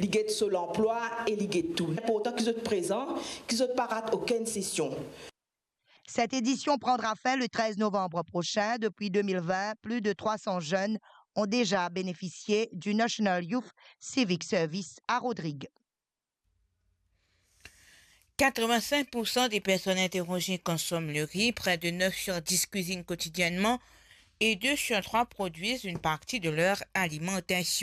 Ligue de l'emploi et Ligue de tout. Pourtant qu'ils sont présents, qu'ils sont pas ratent aucune session. Cette édition prendra fin le 13 novembre prochain. Depuis 2020, plus de 300 jeunes ont déjà bénéficié du National Youth Civic Service à Rodrigue. 85% des personnes interrogées consomment le riz, près de 9 sur 10 cuisinent quotidiennement et 2 sur 3 produisent une partie de leur alimentation.